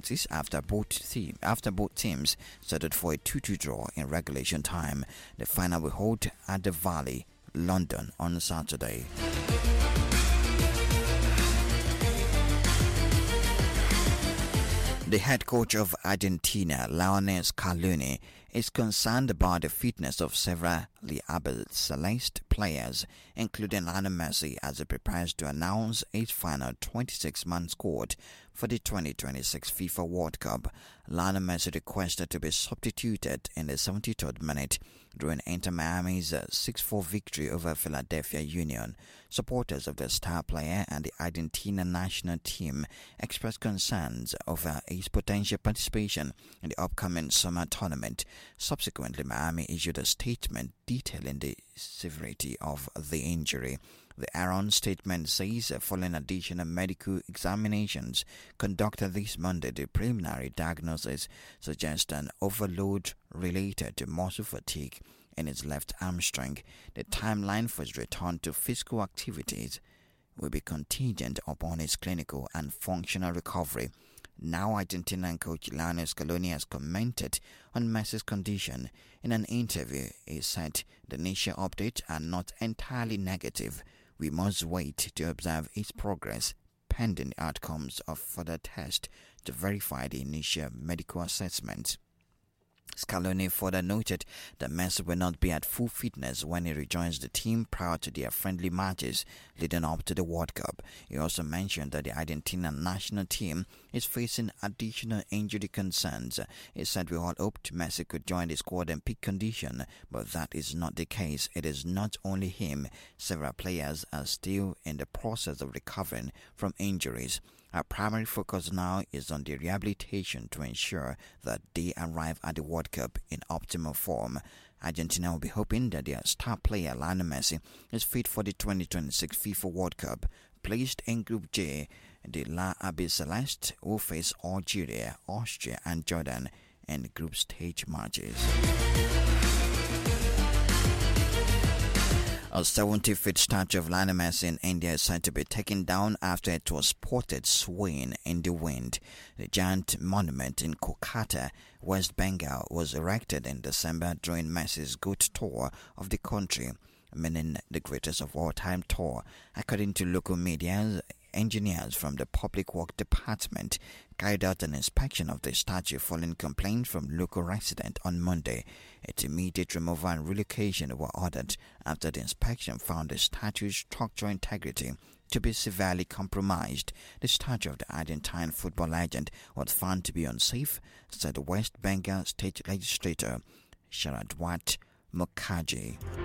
practice after both teams settled for a 2-2 draw in regulation time. The final will hold at the Valley, London on Saturday. The head coach of Argentina, Lionel Scaloni, is concerned about the fitness of several Albiceleste players, including Lionel Messi, as he prepares to announce his final 26-man squad for the 2026 FIFA World Cup. Lionel Messi requested to be substituted in the 73rd minute during Inter Miami's 6-4 victory over Philadelphia Union. Supporters of the star player and the Argentina national team expressed concerns over his potential participation in the upcoming summer tournament. Subsequently, Miami issued a statement detailing the severity of the injury. The Aaron statement says following additional medical examinations conducted this Monday, the preliminary diagnosis suggests an overload related to muscle fatigue in his left hamstring. The timeline for his return to physical activities will be contingent upon his clinical and functional recovery. Now Argentinian coach Lionel Scaloni has commented on Messi's condition. In an interview, he said the initial updates are not entirely negative. We must wait to observe his progress pending the outcomes of further tests to verify the initial medical assessment. Scaloni further noted that Messi will not be at full fitness when he rejoins the team prior to their friendly matches leading up to the World Cup. He also mentioned that the Argentina national team is facing additional injury concerns. He said we all hoped Messi could join the squad in peak condition, but that is not the case. It is not only him. Several players are still in the process of recovering from injuries. Our primary focus now is on the rehabilitation to ensure that they arrive at the World Cup in optimal form. Argentina will be hoping that their star player Lionel Messi is fit for the 2026 FIFA World Cup. Placed in Group J, the La Albiceleste will face Algeria, Austria and Jordan in group stage matches. A 70-feet statue of Lionel Messi in India is said to be taken down after it was spotted swaying in the wind. The giant monument in Kolkata, West Bengal, was erected in December during Messi's GOAT tour of the country, meaning the greatest of all time tour. According to local media, engineers from the Public Works Department carried out an inspection of the statue following complaints from local residents on Monday. Its immediate removal and relocation were ordered after the inspection found the statue's structural integrity to be severely compromised. The statue of the Argentine football legend was found to be unsafe, said the West Bengal State Legislator Sharadwat Mukherjee.